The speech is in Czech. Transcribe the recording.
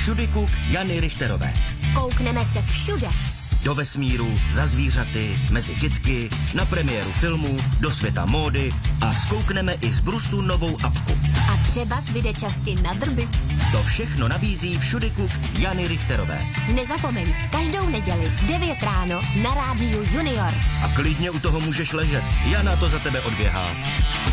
Všudykud Jany Richterové. Koukneme se všude. Do vesmíru, za zvířaty, mezi kytky, na premiéru filmů, do světa módy a zkoukneme i z brusu novou apku. A třeba zbyde čas i na drby. To všechno nabízí Všudykud Jany Richterové. Nezapomeň, každou neděli v 9 ráno na rádiu Junior. A klidně u toho můžeš ležet. Jana to za tebe odběhá.